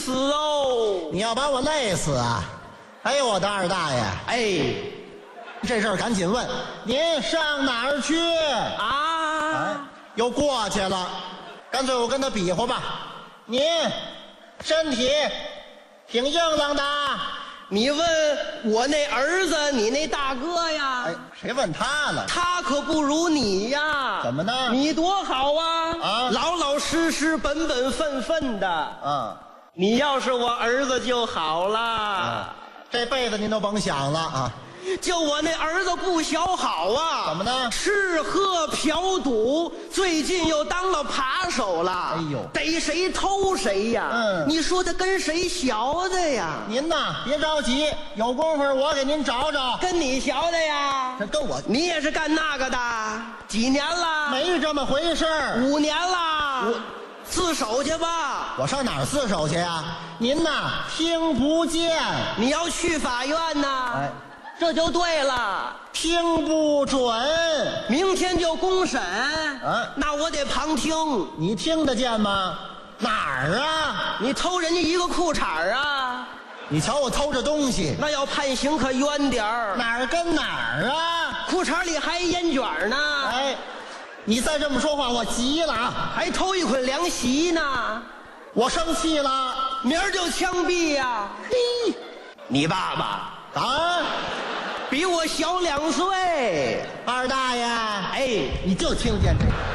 死哦！ 你要把我累死啊！哎呦，我的二大爷， 哎， 这事儿赶紧问，您上哪儿去？ 啊， 又过去了，干脆我跟他比划吧。您身体挺硬朗的。 你问我那儿子，你那大哥呀？ 哎，谁问他了？ 他可不如你呀！ 怎么呢？ 你多好啊！ 啊， 老老实实、本本分分的。 啊， 你要是我儿子就好了。 这辈子您都甭想了啊！ 就我那儿子不小好啊！ 怎么呢？ 吃喝嫖赌，最近又当了扒手了。 哎呦， 逮谁偷谁呀！你说他跟谁学的呀？ 您呐，别着急，有功夫我给您找找。 跟你学的呀？ 这跟我， 你也是干那个的？几年了？ 没这么回事儿。 5年了。自首去吧。 我上哪儿自首去呀？您呐，听不见。 你要去法院呐？ 哎， 这就对了， 听不准。 明天就公审。那我得旁听。 你听得见吗？哪儿啊？ 你偷人家一个裤衩啊？ 你瞧我偷着东西， 那要判刑可冤点儿。 哪儿跟哪儿啊？ 裤衩里还烟卷呢。 哎，你再这么说话，我急了啊！ 还偷一捆凉席呢。 我生气了， 明儿就枪毙呀！嘿，你爸爸啊， 比我小2岁。 二大爷， 哎， 你就听见这个。